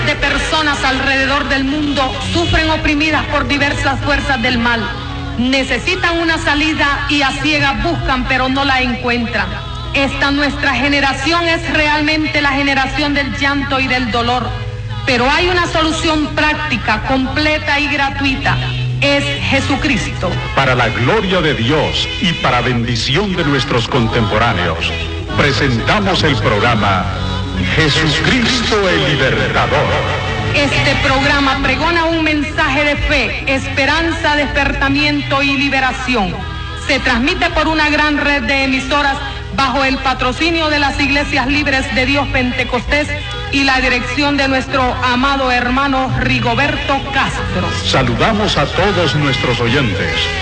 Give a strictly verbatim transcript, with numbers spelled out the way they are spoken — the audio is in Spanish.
millones de personas alrededor del mundo sufren oprimidas por diversas fuerzas del mal. Necesitan una salida y a ciegas buscan, pero no la encuentran. Esta nuestra generación es realmente la generación del llanto y del dolor. Pero hay una solución práctica, completa y gratuita. Es Jesucristo. Para la gloria de Dios y para bendición de nuestros contemporáneos, presentamos el programa Jesucristo el Libertador. Este programa pregona un mensaje de fe, esperanza, despertamiento y liberación. Se transmite por una gran red de emisoras bajo el patrocinio de las Iglesias Libres de Dios Pentecostés y la dirección de nuestro amado hermano Rigoberto Castro. Saludamos a todos nuestros oyentes